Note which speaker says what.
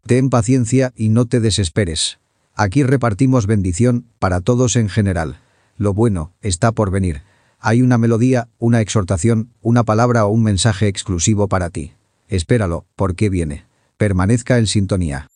Speaker 1: Ten paciencia y no te desesperes. Aquí repartimos bendición para todos en general. Lo bueno está por venir. Hay una melodía, una exhortación, una palabra o un mensaje exclusivo para ti. Espéralo, porque viene. Permanezca en sintonía.